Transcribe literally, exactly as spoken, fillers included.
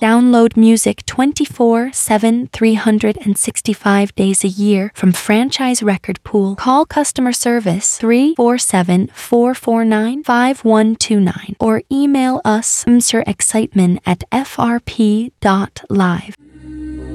Download music twenty-four seven, three hundred sixty-five days a year from Franchise Record Pool. Call customer service three four seven, four four nine, five one two nine or email us mrexcitement at f r p dot live.